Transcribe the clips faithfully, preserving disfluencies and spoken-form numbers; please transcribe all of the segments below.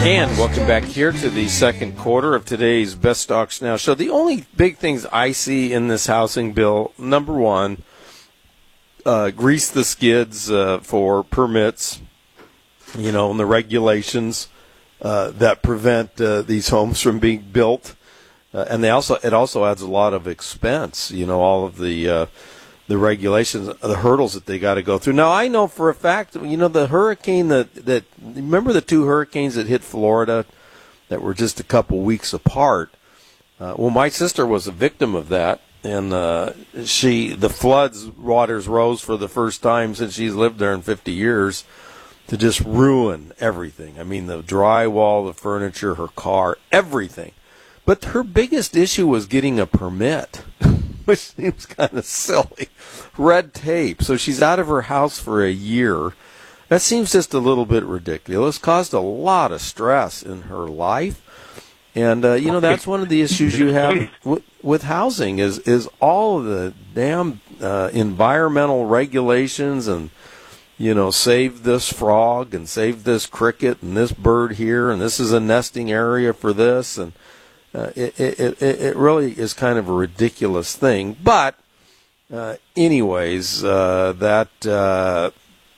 And welcome back here to the second quarter of today's Best Stocks Now show. The only big things I see in this housing bill, number one, uh, grease the skids uh, for permits, you know, and the regulations uh, that prevent uh, these homes from being built. Uh, and they also it also adds a lot of expense, you know, all of the uh, the regulations, the hurdles that they got to go through. Now, I know for a fact, you know, the hurricane that, that remember the two hurricanes that hit Florida that were just a couple weeks apart? Uh, well, my sister was a victim of that, and uh, she the floods waters rose for the first time since she's lived there in fifty years to just ruin everything. I mean, the drywall, the furniture, her car, everything. But her biggest issue was getting a permit, which seems kind of silly. Red tape. So she's out of her house for a year. That seems just a little bit ridiculous. Caused a lot of stress in her life. And, uh, you know, that's one of the issues you have w- with housing is, is all of the damn uh, environmental regulations and, you know, save this frog and save this cricket and this bird here and this is a nesting area for this. And uh, it, it, it, it really is kind of a ridiculous thing. But uh, anyways, uh, that uh,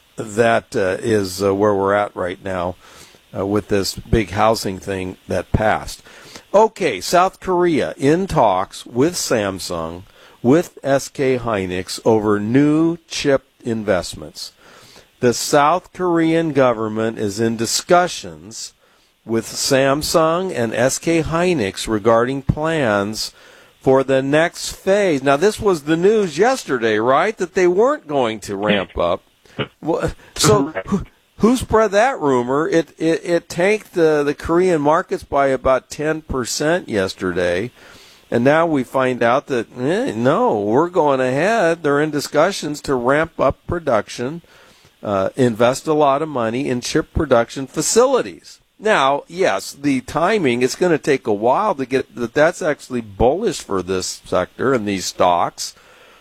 that uh, is uh, where we're at right now uh, with this big housing thing that passed. Okay, South Korea in talks with Samsung, with S K Hynix over new chip investments. The South Korean government is in discussions with Samsung and S K Hynix regarding plans for the next phase. Now, this was the news yesterday, right, that they weren't going to ramp up. Well, so who, who spread that rumor? It it, it tanked the, the Korean markets by about ten percent yesterday. And now we find out that, eh, no, we're going ahead. They're in discussions to ramp up production, uh, invest a lot of money in chip production facilities. Now, yes, the timing, it's going to take a while to get that. That's actually bullish for this sector and these stocks.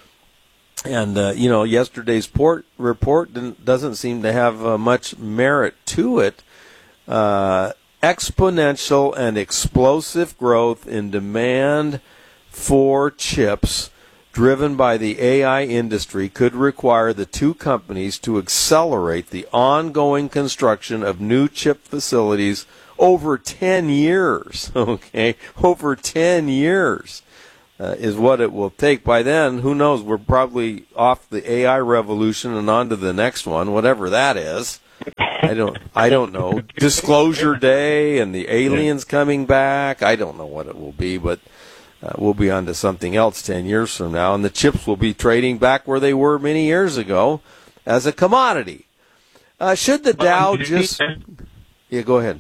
And, uh, you know, yesterday's port report didn't, doesn't seem to have uh, much merit to it. Uh, exponential and explosive growth in demand for chips driven by the A I industry could require the two companies to accelerate the ongoing construction of new chip facilities over ten years. Okay, over ten years uh, is what it will take. By then, who knows, we're probably off the A I revolution and on to the next one, whatever that is. I don't I don't know. Disclosure Day and the aliens coming back. I don't know what it will be, but Uh, we'll be on to something else ten years from now, and the chips will be trading back where they were many years ago as a commodity. Uh, should the Dow just... Yeah, go ahead.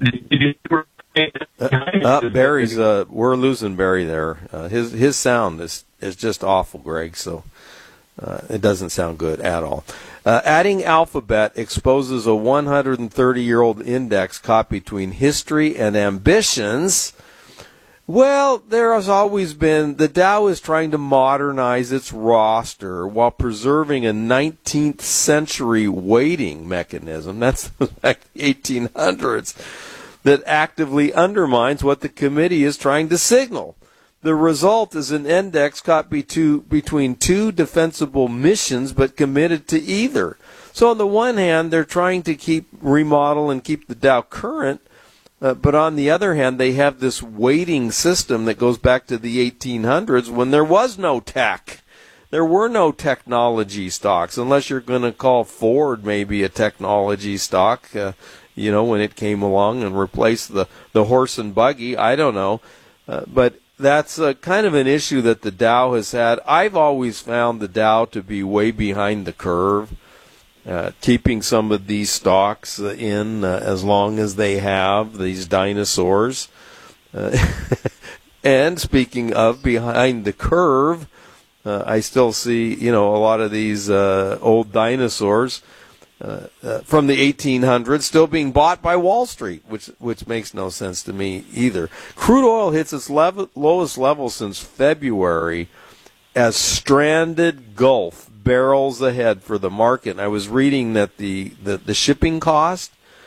Uh, uh, Barry's, uh, we're losing Barry there. Uh, his his sound is, is just awful, Greg, so uh, it doesn't sound good at all. Uh, adding Alphabet exposes a one hundred thirty-year-old index caught between history and ambitions. Well, there has always been, the Dow is trying to modernize its roster while preserving a nineteenth century weighting mechanism, that's like the eighteen hundreds, that actively undermines what the committee is trying to signal. The result is an index caught be two, between two defensible missions but committed to either. So on the one hand, they're trying to keep, remodel and keep the Dow current, Uh, but on the other hand, they have this weighting system that goes back to the eighteen hundreds when there was no tech. There were no technology stocks, unless you're going to call Ford maybe a technology stock, uh, you know, when it came along and replaced the, the horse and buggy. I don't know. Uh, but that's uh, kind of an issue that the Dow has had. I've always found the Dow to be way behind the curve. Uh, keeping some of these stocks uh, in uh, as long as they have, these dinosaurs. Uh, and speaking of behind the curve, uh, I still see, you know, a lot of these uh, old dinosaurs uh, uh, from the eighteen hundreds still being bought by Wall Street, which which makes no sense to me either. Crude oil hits its level, lowest level since February as stranded Gulf barrels ahead for the market. And I was reading that the, the, the shipping cost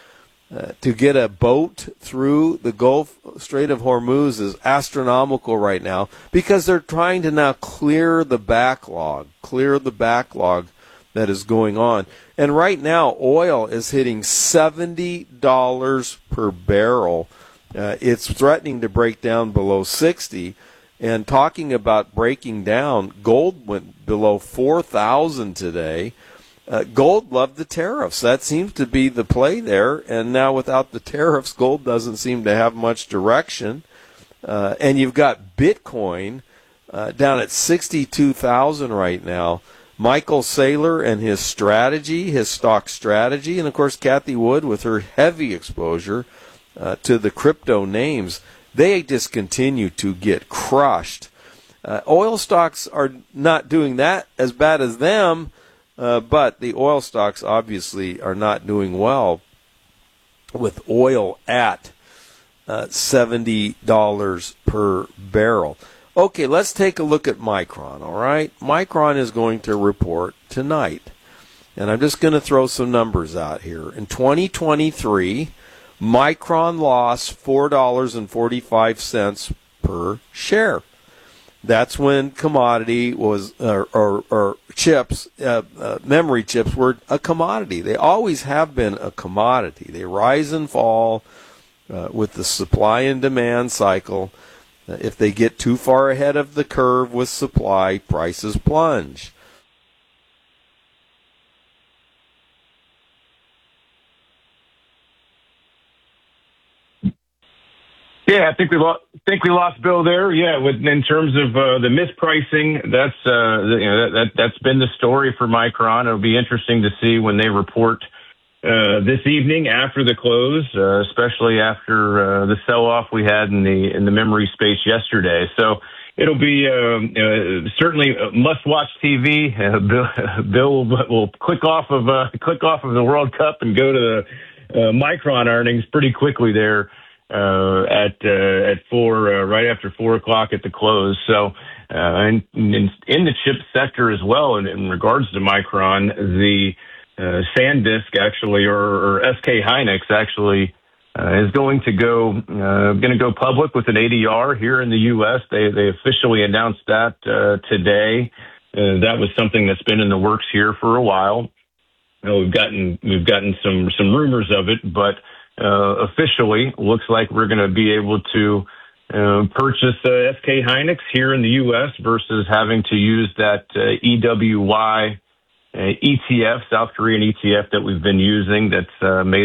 Uh, to get a boat through the Gulf Strait of Hormuz is astronomical right now because they're trying to now clear the backlog, clear the backlog that is going on. And right now, oil is hitting seventy dollars per barrel. Uh, it's threatening to break down below sixty. And talking about breaking down, gold went below four thousand today. Uh, gold loved the tariffs. That seems to be the play there. And now without the tariffs, gold doesn't seem to have much direction. Uh, and you've got Bitcoin uh, down at sixty-two thousand right now. Michael Saylor and his strategy, his stock strategy, and of course Kathy Wood with her heavy exposure uh, to the crypto names, they just continue to get crushed. Uh, oil stocks are not doing that as bad as them. Uh, but the oil stocks obviously are not doing well with oil at uh, seventy dollars per barrel. Okay, let's take a look at Micron, all right? Micron is going to report tonight. And I'm just going to throw some numbers out here. In twenty twenty-three, Micron lost four dollars and forty-five cents per share. That's when commodity was, or, or, or chips, uh, uh, memory chips were a commodity. They always have been a commodity. They rise and fall uh, with the supply and demand cycle. Uh, if they get too far ahead of the curve with supply, prices plunge. Yeah, I think we lost. Think we lost Bill there. Yeah, with in terms of uh, the mispricing, that's uh, you know that, that that's been the story for Micron. It'll be interesting to see when they report uh, this evening after the close, uh, especially after uh, the sell-off we had in the in the memory space yesterday. So it'll be uh, uh, certainly must-watch T V. Uh, Bill, Bill will, will click off of uh, click off of the World Cup and go to the uh, Micron earnings pretty quickly there. Uh, at uh, at four, uh, right after four o'clock at the close. So, uh, in, in, in the chip sector as well, in, in regards to Micron, the uh, SanDisk actually, or, or S K Hynix actually, uh, is going to go uh, going to go public with an A D R here in the U S. They they officially announced that uh, today. Uh, that was something that's been in the works here for a while. You know, we've gotten we've gotten some some rumors of it, but Uh, officially, looks like we're going to be able to uh, purchase uh, S K Hynix here in the U S versus having to use that uh, E W Y uh, E T F, South Korean E T F that we've been using that's uh, made